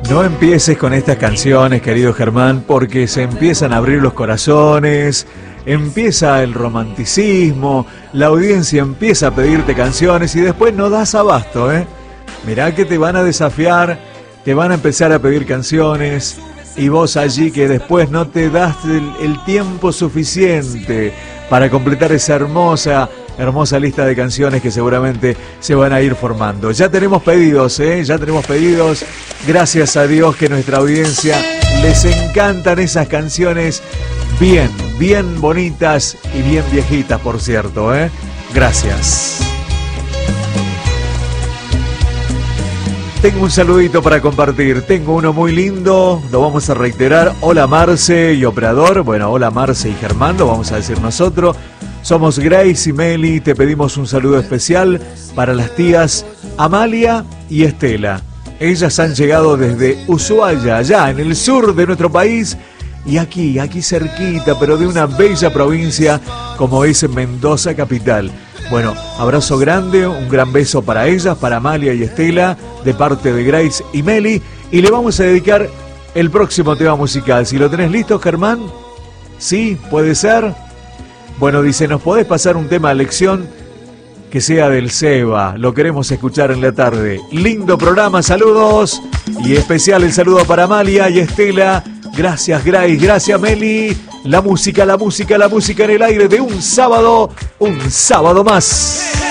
No empieces con estas canciones, querido Germán, porque se empiezan a abrir los corazones, empieza el romanticismo, la audiencia empieza a pedirte canciones y después no das abasto, ¿eh? Mirá que te van a desafiar, te van a empezar a pedir canciones y vos allí que después no te das el tiempo suficiente para completar esa hermosa lista de canciones que seguramente se van a ir formando. Ya tenemos pedidos, ya tenemos pedidos. Gracias a Dios que nuestra audiencia les encantan esas canciones bien bonitas y bien viejitas, por cierto, Gracias. Tengo un saludito para compartir, tengo uno muy lindo, lo vamos a reiterar. Hola Marce y operador, bueno, hola Marce y Germán, lo vamos a decir nosotros. Somos Grace y Meli, te pedimos un saludo especial para las tías Amalia y Estela. Ellas han llegado desde Ushuaia, allá en el sur de nuestro país, y aquí cerquita, pero de una bella provincia como es Mendoza capital. Bueno, abrazo grande, un gran beso para ellas, para Amalia y Estela, de parte de Grace y Meli, y le vamos a dedicar el próximo tema musical. Si lo tenés listo, Germán, ¿sí? ¿Puede ser? Bueno, dice, ¿nos podés pasar un tema a elección que sea del Seba? Lo queremos escuchar en la tarde. Lindo programa, saludos, y especial el saludo para Amalia y Estela. Gracias Grace, gracias Meli. La música en el aire de un sábado más.